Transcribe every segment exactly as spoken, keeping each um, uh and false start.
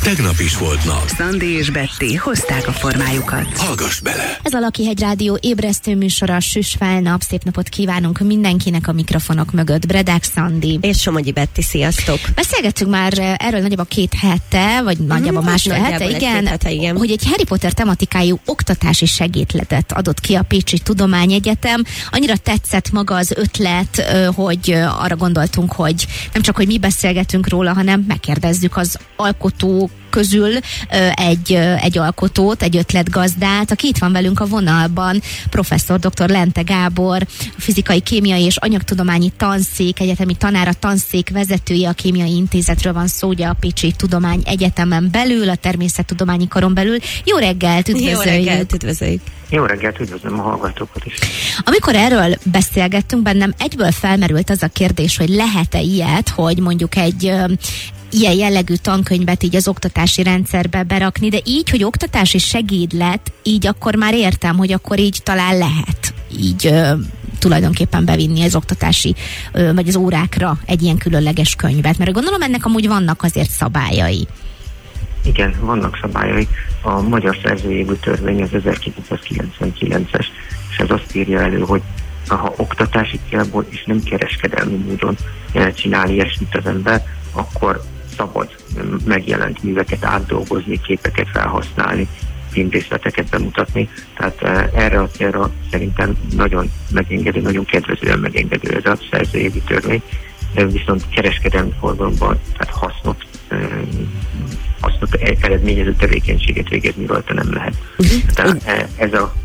tegnap is volt nap. Szandi és Betty hozták a formájukat. Hallgass bele! Ez a Lakihegy Rádió ébresztő műsora, süsfál nap, szép napot kívánunk mindenkinek a mikrofonok mögött. Bredák Szandi. És Somogyi Betty, sziasztok! Beszélgettünk már erről nagyjából két hete, vagy nagyjából mm, másfél hete, igen, hete, igen, hogy egy Harry Potter tematikájú oktatási segédletet adott ki a Pécsi Tudományegyetem. Annyira tetszett maga az ötlet, hogy arra gondoltunk, hogy nem csak, hogy mi beszélgetünk róla, hanem megkérdezzük az alkotók közül egy, egy alkotót, egy ötletgazdát, aki itt van velünk a vonalban, professzor dr. Lente Gábor, fizikai, kémiai és anyagtudományi tanszék, egyetemi tanára, tanszék vezetője, a Kémiai Intézetről van szó, ugye a Pécsi Tudományegyetemen belül, a Természettudományi Karon belül. Jó reggelt, üdvözöljük! Jó reggelt, üdvözöljük! Jó reggelt, üdvözlöm a hallgatókat is. Amikor erről beszélgettünk, bennem egyből felmerült az a kérdés, hogy lehet-e ilyet, hogy mondjuk egy ilyen jellegű tankönyvet így az oktatási rendszerbe berakni, de így, hogy oktatási segédlet, így akkor már értem, hogy akkor így talán lehet így ö, tulajdonképpen bevinni az oktatási, ö, vagy az órákra egy ilyen különleges könyvet, mert gondolom ennek amúgy vannak azért szabályai. Igen, vannak szabályai. A magyar szerzőjogú törvény az ezerkilencszázkilencvenkilences, és ez azt írja elő, hogy ha oktatási célból és nem kereskedelmi módon csinálni ilyesmit az ember, akkor szabad megjelent műveket átdolgozni, képeket felhasználni, filmrészleteket bemutatni. Tehát erre a célra szerintem nagyon megengedő, nagyon kedvezően megengedő ez a szerzőjogi törvény, de viszont kereskedelmi forgalomban, tehát hasznot, hasznot eredményező tevékenységet végezni rajta nem lehet. Uh-huh. Tehát ez a,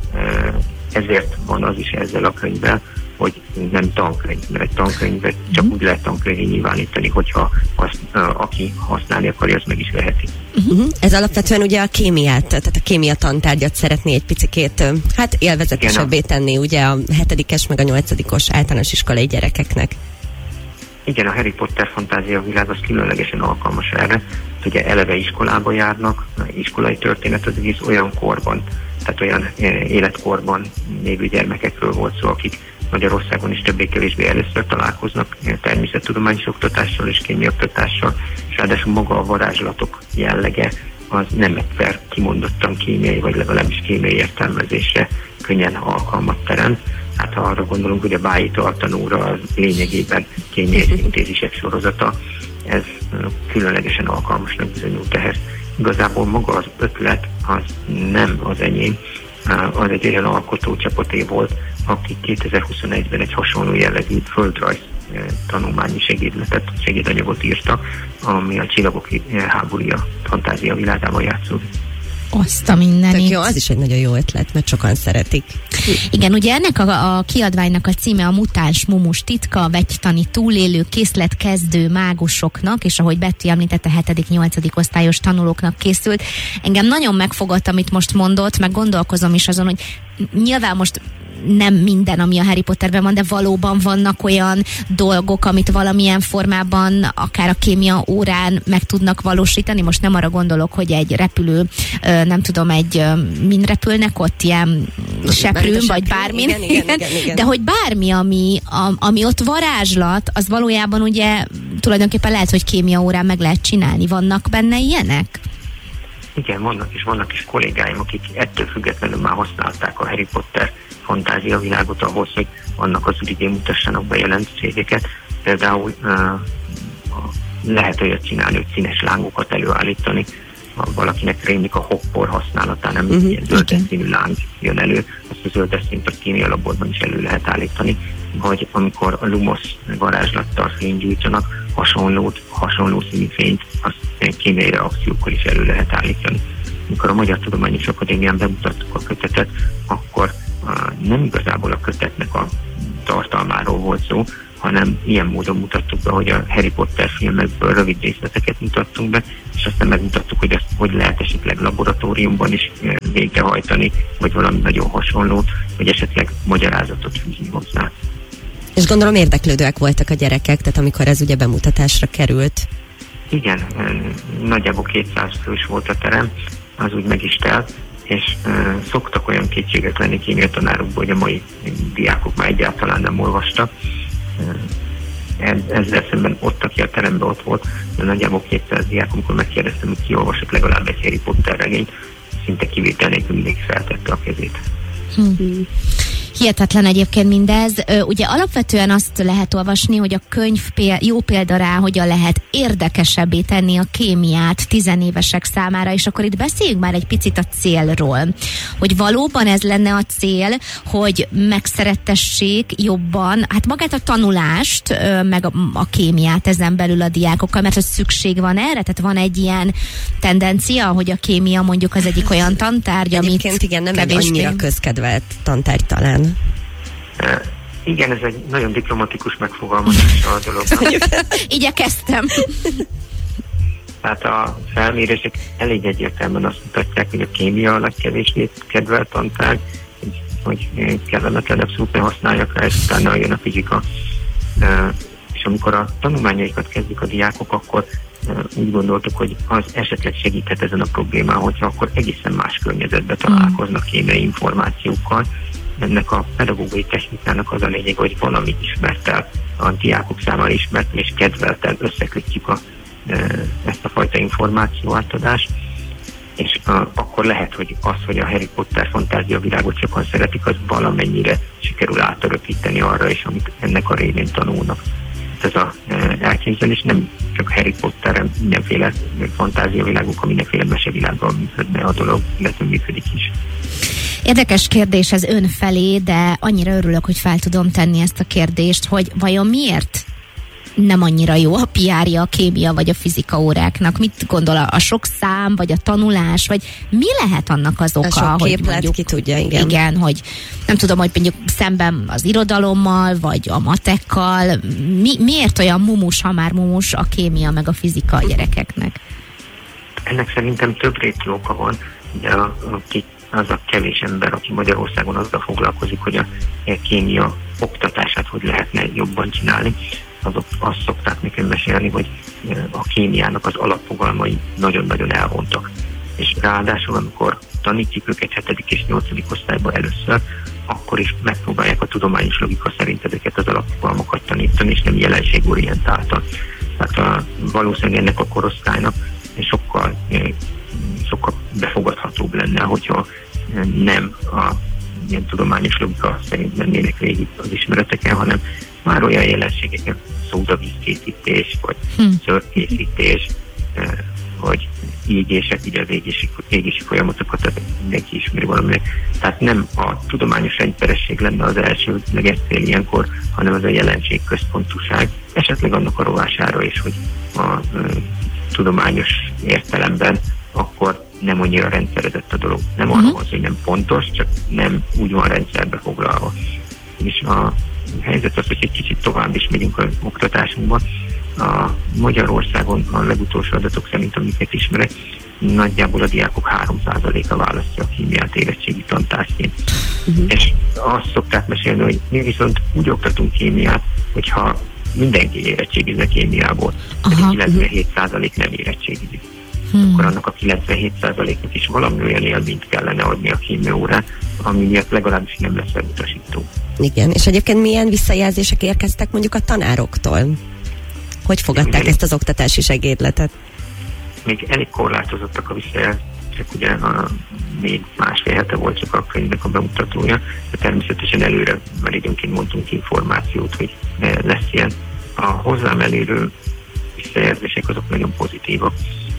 ezért van az is ezzel a könyvvel, hogy nem tankönyv, mert egy tankönyvet csak uh-huh. úgy lehet tankönyvé nyilvánítani, hogyha azt, uh, aki használni akarja, az meg is veheti. Uh-huh. Ez alapvetően ugye a kémiát, tehát a kémia tantárgyat szeretné egy picikét hát élvezetesebbé tenni ugye a hetedikes meg a nyolcadikos általános iskolai gyerekeknek. Igen, a Harry Potter fantázia világ az különlegesen alkalmas erre. Ugye eleve iskolába járnak, iskolai történet az egész olyan korban, tehát olyan életkorban lévő gyermekekről volt szó, akik Magyarországon is többé-kevésbé először találkoznak természettudományos oktatással és kémia oktatással, és ráadásul maga a varázslatok jellege az nem egyszer kimondottan kémiai, vagy legalábbis kémiai értelmezésre könnyen alkalmat teremt. Hát ha arra gondolunk, hogy a Báji tartanóra az lényegében kémiai szintézisek sorozata, ez különlegesen alkalmasnak bizonyult ehhez. Igazából maga az ötlet az nem az enyém, az egy olyan alkotócsapaté volt, aki kétezer-huszonegyben egy hasonló jellegű földrajz tanulmányi segédletet, segédanyagot írta, ami a Csillagok háborúja fantázia világában játszódik. Azt a mindenit. Tök jó, az is egy nagyon jó ötlet, mert sokan szeretik. Igen, ugye ennek a, a kiadványnak a címe a Mutáns Mumus titka, vegytani túlélő készletkezdő mágusoknak, és ahogy Betty említette, hetedik-nyolcadik osztályos tanulóknak készült. Engem nagyon megfogott, amit most mondott, meg gondolkozom is azon, hogy nyilván most nem minden, ami a Harry Potterben van, de valóban vannak olyan dolgok, amit valamilyen formában, akár a kémia órán meg tudnak valósítani. Most nem arra gondolok, hogy egy repülő, nem tudom, egy min repülnek ott, ilyen seprőn, vagy bármin. Igen, igen, igen, igen. De hogy bármi, ami, ami ott varázslat, az valójában ugye tulajdonképpen lehet, hogy kémia órán meg lehet csinálni. Vannak benne ilyenek? Igen, vannak is, vannak is kollégáim, akik ettől függetlenül már használták a Harry Potter fantázia világot ahhoz, hogy annak az ürigén mutassanak be jelent cégeket. Például uh, lehet olyat csinálni, hogy színes lángokat előállítani. Ha valakinek rémlik a hoppor használatán, nem uh-huh. ilyen zöldes színű láng jön elő, azt a zöldes színt a kémia laborban is elő lehet állítani. Vagy amikor a Lumos varázslattal fényt gyújtsanak, hasonló, hasonló színű fényt, azt kémiai reakciókkal is elő lehet állítani. Amikor a Magyar Tudományos Akadémián bemutattuk a kötetet, akkor nem igazából a kötetnek a tartalmáról volt szó, hanem ilyen módon mutattuk be, hogy a Harry Potter filmekből rövid részleteket mutattunk be, és aztán megmutattuk, hogy ezt hogy lehet esetleg laboratóriumban is végrehajtani, vagy valami nagyon hasonlót, vagy esetleg magyarázatot fűzni hozzá. És gondolom érdeklődőek voltak a gyerekek, tehát amikor ez ugye bemutatásra került. Igen, nagyjából kétszáz fős volt a terem, az úgy meg is telt, és uh, szoktak olyan kétségek lenni kémia tanárokból, hogy a mai diákok már egyáltalán nem olvastak. Uh, ezzel szemben ott, aki a teremben ott volt, de nagyjából kétszáz diák, amikor megkérdeztem, hogy ki olvasott legalább egy Harry Potter regényt, szinte kivétel nélkül mindenki feltette a kezét. Hmm. Hihetetlen egyébként mindez. Ugye alapvetően azt lehet olvasni, hogy a könyv péld, jó példa rá, hogyan lehet érdekesebbé tenni a kémiát tizenévesek számára, és akkor itt beszéljünk már egy picit a célról. Hogy valóban ez lenne a cél, hogy megszerettessék jobban, hát magát a tanulást, meg a, a kémiát ezen belül a diákokkal, mert hogy szükség van erre? Tehát van egy ilyen tendencia, hogy a kémia mondjuk az egyik olyan tantárgy, amit egyébként igen, nem egy annyira közkedvelt tantárgy talán. Uh, igen, ez egy nagyon diplomatikus megfogalmazása a dolognak. Igyekeztem. Tehát a felmérések elég egyértelműen azt mutatják, hogy a kémia a legkevésbé kedvelt tantárgy, hogy kellemetlenebb szót ne használjak rá, és utána jön a fizika. Uh, és amikor a tanulmányaikat kezdik a diákok, akkor uh, úgy gondoltuk, hogy az esetleg segíthet ezen a problémán, hogyha akkor egészen más környezetben találkoznak kémiai információkkal. Ennek a pedagógiai technikának az a lényeg, hogy valami ismertel, a diákok számára ismertel és kedveltel összekötjük a, ezt a fajta információ átadást, és a, akkor lehet, hogy az, hogy a Harry Potter fantázia világot sokan szeretik, az valamennyire sikerül átörökíteni arra is, amit ennek a révén tanulnak. Ez a elképzelés nem csak Harry Potter, mindenféle fantázia világok, a mindenféle mesevilággal működne a dolog, illetve működik is. Érdekes kérdés ez ön felé, de annyira örülök, hogy fel tudom tenni ezt a kérdést, hogy vajon miért nem annyira jó a pé er-ja a kémia vagy a fizika óráknak? Mit gondol, a sok szám, vagy a tanulás, vagy mi lehet annak az oka? A sok hogy képlet, mondjuk, ki tudja, igen. Igen, hogy nem tudom, hogy mondjuk szemben az irodalommal, vagy a matekkal, mi, miért olyan mumus, ha már mumus a kémia meg a fizika a gyerekeknek? Ennek szerintem több rétű oka van, de a, a az a kevés ember, aki Magyarországon azzal foglalkozik, hogy a kémia oktatását hogy lehetne jobban csinálni, azok azt szokták nekem mesélni, hogy a kémiának az alapfogalmai nagyon-nagyon elvontak. És ráadásul, amikor tanítjuk őket hetedik és nyolcadik osztályban először, akkor is megpróbálják a tudományos logika szerint ezeket az alapfogalmakat tanítani, és nem jelenségorientáltan. Tehát a, valószínűleg ennek a korosztálynak sokkal sokkal befogadhatóbb lenne, hogyha nem a ilyen tudományos logika szerint mennének végig az ismereteken, hanem már olyan jelenségeket, szódavízkészítés, vagy hmm. szörkészítés, vagy égések, ugye az égési, égési folyamatokat, tehát mindenki ismeri valaminek. Tehát nem a tudományos rendszeresség lenne az elsődleges cél ilyenkor, hanem az a jelenség központúság, esetleg annak a rovására is, hogy a, a tudományos értelemben akkor nem annyira rendszerezett a dolog. Nem arra van, hogy nem pontos, csak nem úgy van rendszerbe foglalva. És a helyzet az, hogy egy kicsit tovább is megyünk az oktatásunkban. A Magyarországon a legutolsó adatok szerint, amiket ismerek, nagyjából a diákok három százaléka választja a kémiát érettségi tantárgyként. Uh-huh. És azt szokták mesélni, hogy mi viszont úgy oktatunk kémiát, hogyha mindenki érettségizik kémiából, pedig kilencvenhét százalék nem érettségizik. Hmm. Akkor annak a kilencvenhét százaléknak is valami olyan élményt kellene adni a kémia órán, ami miatt legalábbis nem lesz elutasító. Igen, és egyébként milyen visszajelzések érkeztek mondjuk a tanároktól? Hogy fogadták elég, ezt az oktatási segédletet? Még elég korlátozottak a visszajelzések, ugye a, még másfél hete volt csak a könyvnek a bemutatója, de természetesen előre már időnként mondtunk információt, hogy lesz ilyen. A hozzám elérő visszajelzések azok nagyon pozitívak.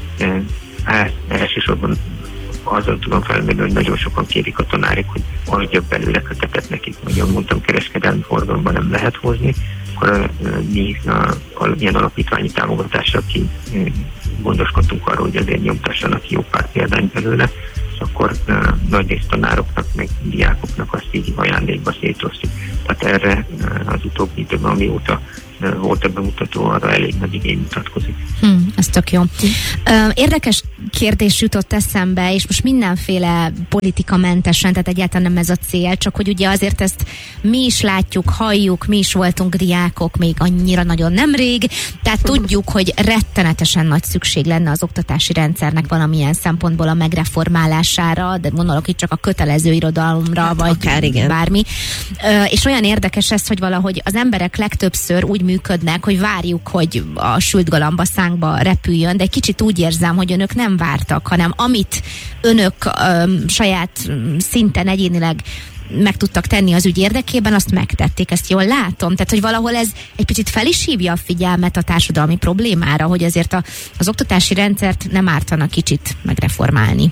Hát, elsősorban azzal tudom felmérni, hogy nagyon sokan kérik a tanárok, hogy adjak belőle kötetet nekik. Nagyon mondtam, kereskedelmi forgalomban nem lehet hozni, akkor mi a, a, a, ilyen alapítványi támogatással ki gondoskodtunk arról, hogy azért nyomtassanak ki jó pár példány belőle, és akkor uh, nagyrészt tanároknak, meg diákoknak azt így ajándékba szétosztjuk. Tehát erre uh, az utóbbi időben, amióta volt a bemutató, arra elég nagy igény mutatkozik. Hmm, ez tök jó. Érdekes kérdés jutott eszembe, és most mindenféle politikamentesen, tehát egyáltalán nem ez a cél, csak hogy ugye azért ezt mi is látjuk, halljuk, mi is voltunk diákok még annyira nagyon nemrég, tehát tudjuk, hogy rettenetesen nagy szükség lenne az oktatási rendszernek valamilyen szempontból a megreformálására, de gondolok itt csak a kötelező irodalomra, hát vagy akár, igen. bármi. És olyan érdekes ez, hogy valahogy az emberek legtöbbször úgy működnek, hogy várjuk, hogy a sült galamba szánkba repüljön, de egy kicsit úgy érzem, hogy önök nem vártak, hanem amit önök öm, saját szinten egyénileg meg tudtak tenni az ügy érdekében, azt megtették, ezt jól látom. Tehát, hogy valahol ez egy picit fel is hívja a figyelmet a társadalmi problémára, hogy azért a, az oktatási rendszert nem ártana kicsit megreformálni.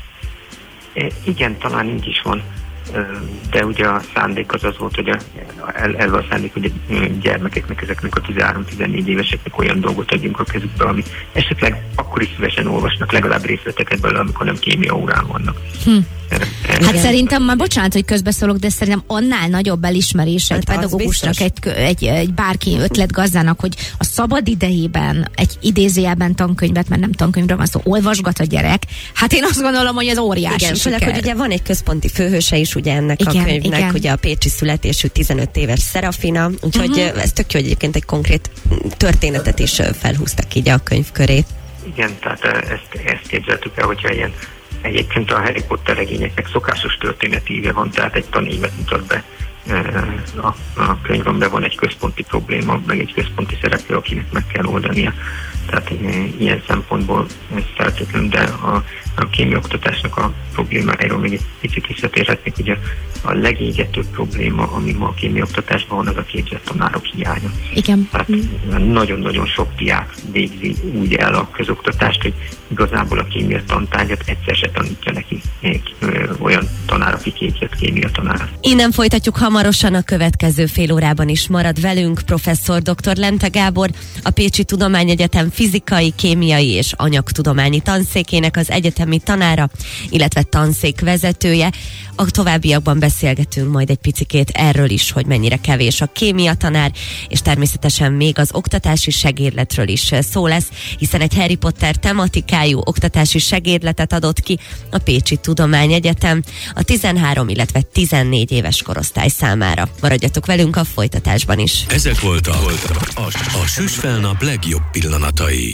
Igen, talán így is van, de ugye a szándék az az volt, hogy a, el, elve a szándék, hogy a gyermekeknek, ezeknek a tizenhárom-tizennégy éveseknek olyan dolgot adjunk a kezükbe, amit esetleg akkor is szívesen olvasnak, legalább részleteket belőle, amikor nem kémia órán vannak. Hm. Hát szerintem, már bocsánat, hogy közbeszólok, de szerintem annál nagyobb elismerés egy hát pedagógusnak, egy, egy, egy bárki ötletgazdának, hogy a szabad idejében egy idézőjelben tankönyvet, mert nem tankönyvről van szó, olvasgat a gyerek. Hát én azt gondolom, hogy ez óriási igen, siker. főleg, hogy ugye van egy központi főhőse is ugye ennek igen, a könyvnek, igen. Ugye a pécsi születésű tizenöt éves Szerafina, úgyhogy uh-huh. ez tök jó, hogy egyébként egy konkrét történetet is felhúztak így a könyv köré. Igen, tehát ezt, ezt képzeltük el, hogyha ilyen egyébként a Harry Potter regényeknek szokásos történeti íve van, tehát egy tanévet mutat be a, a könyvben, van egy központi probléma, meg egy központi szereplő, akinek meg kell oldania. Tehát ilyen szempontból ez feltétlenül, de a, a kémiaoktatásnak a problémáiról még egy picit visszatérhetnék. Ugye a legégetőbb probléma, ami ma a kémiaoktatásban van, az a képzett tanárok hiánya. Igen. Tehát nagyon-nagyon sok diák végzi úgy el a közoktatást, hogy igazából a kémia tantárgyat egyszer se tanítja neki olyan tanár, aki képzett kémia tanár. Innen folytatjuk hamarosan, a következő fél órában is marad velünk professzor dr. Lente Gábor, a Pécsi Tudományegyetem fizikai, kémiai és anyagtudományi tanszékének az egyetemi tanára, illetve tanszék vezetője. A továbbiakban beszélgetünk majd egy picikét erről is, hogy mennyire kevés a kémia tanár, és természetesen még az oktatási segédletről is szó lesz, hiszen egy Harry Potter tematikájú oktatási segédletet adott ki a Pécsi Tudományegyetem a tizenhárom, illetve tizennégy éves korosztály számára. Maradjatok velünk a folytatásban is. Ezek voltak a, a, a Süsfelnap legjobb pillanatai.